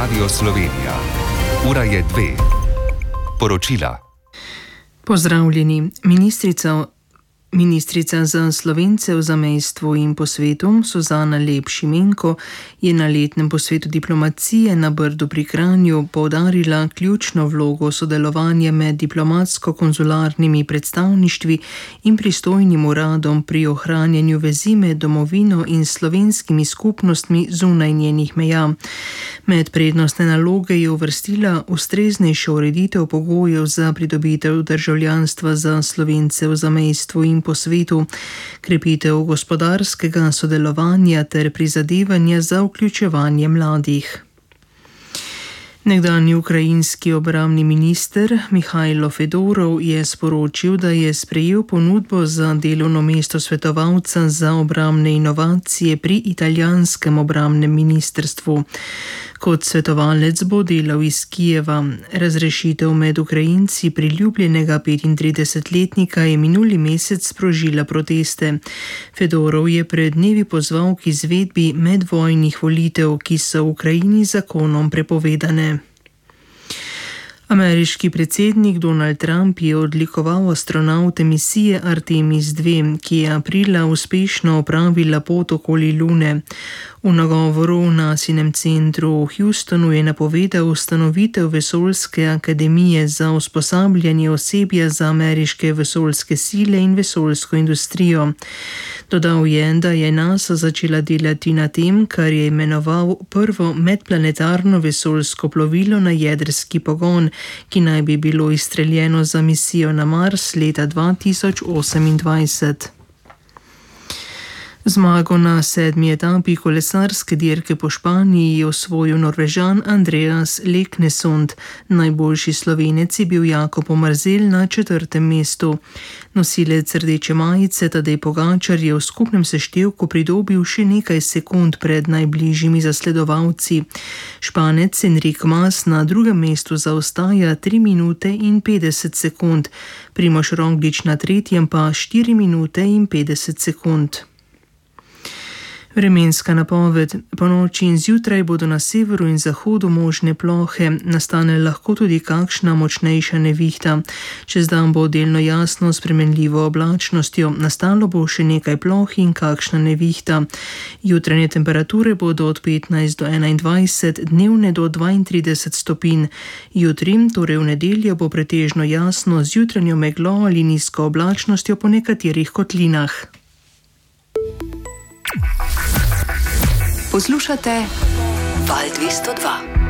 Radio Slovenija. Ura je 2. Poročila. Pozdravljeni. Ministrica za Slovence v zamejstvu in po svetu, Suzana Lep Šimenko, je na letnem posvetu diplomacije na Brdu pri Kranju poudarila ključno vlogo sodelovanja med diplomatsko-konzularnimi predstavništvi in pristojnim uradom pri ohranjanju vezi med domovino in slovenskimi skupnostmi zunaj njenih meja. Med prednostne naloge je uvrstila ustreznejšo ureditev pogojev za pridobitev državljanstva za Slovence v zamejstvu in po svetu, krepitev gospodarskega sodelovanja ter prizadevanja za vključevanje mladih. Nekdanji ukrajinski obrambni minister Mihajlo Fedorov je sporočil, da je sprejel ponudbo za delovno mesto svetovalca za obrambne inovacije pri italijanskem obrambnem ministrstvu. Kot svetovalec bo delal iz Kijeva. Razrešitev med Ukrajinci priljubljenega 35-letnika je minuli mesec sprožila proteste. Fedorov je pred dnevi pozval k izvedbi medvojnih volitev, ki so v Ukrajini zakonom prepovedane. Ameriški predsednik Donald Trump je odlikoval astronavte misije Artemis II, ki je aprila uspešno opravila pot okoli Lune. V nagovoru v NASInem centru v Houstonu je napovedal ustanovitev vesoljske akademije za usposabljanje osebja za ameriške vesoljske sile in vesoljsko industrijo. Dodal je, da je NASA začela delati na tem, kar je imenoval prvo medplanetarno vesoljsko plovilo na jedrski pogon, ki naj bi bilo izstreljeno za misijo na Mars leta 2028. Zmago na 7. etapi kolesarske dirke po Španiji je osvojil Norvežan Andreas Leknesund. Najboljši Slovenec je bil Jakob Omerzel na 4. mestu. Nosilec rdeče majice Tadej Pogačar je v skupnem seštevku pridobil še nekaj sekund pred najbližjimi zasledovalci. Španec Enric Mas na 2. mestu zaostaja 3 minute in 50 sekund, Primož Roglič na 3. pa 4 minute in 50 sekund. Vremenska napoved. Po noči in zjutraj bodo na severu in zahodu možne plohe, nastane lahko tudi kakšna močnejša nevihta. Čez dan bo delno jasno s spremenljivo oblačnostjo, nastalo bo še nekaj ploh in kakšna nevihta. Jutranje temperature bodo od 15 do 21, dnevne do 32 stopinj. Jutri, torej v nedeljo, bo pretežno jasno z jutranjo meglo ali nizko oblačnostjo po nekaterih kotlinah. Poslušate Val 202.